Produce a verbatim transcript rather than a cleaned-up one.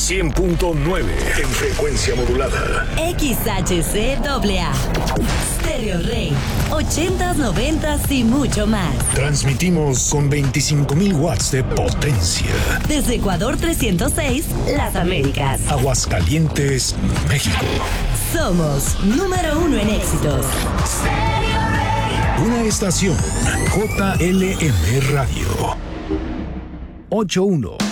cien punto nueve en frecuencia modulada. X H C A A. Stereo Rey. ochentas, noventas y mucho más. Transmitimos con veinticinco mil watts de potencia. Desde Ecuador trescientos seis, Las Américas. Aguascalientes, México. Somos número uno en éxitos. Una estación J L M Radio. ochenta y uno.